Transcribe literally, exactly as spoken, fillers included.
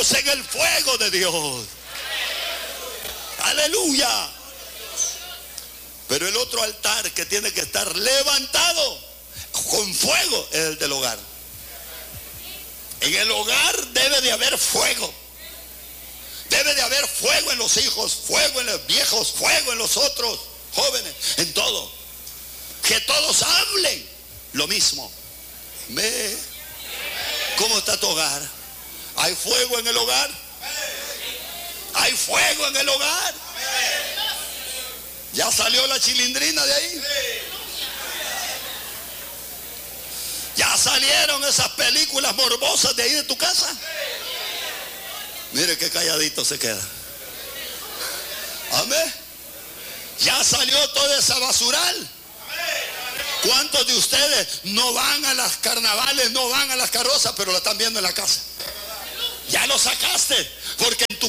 Estamos en el fuego de Dios. Aleluya. Pero el otro altar que tiene que estar levantado con fuego es el del hogar. En el hogar debe de haber fuego. Debe de haber fuego en los hijos, fuego en los viejos, fuego en los otros jóvenes, en todo. Que todos hablen lo mismo. ¿Me? ¿Cómo está tu hogar? ¿Hay fuego en el hogar? ¿Hay fuego en el hogar? ¿Ya salió la chilindrina de ahí? ¿Ya salieron esas películas morbosas de ahí de tu casa? Mire qué calladito se queda. Amén. Ya salió toda esa basural. ¿Cuántos de ustedes no van a las carnavales, no van a las carrozas, pero la están viendo en la casa? Ya lo sacaste, porque en tu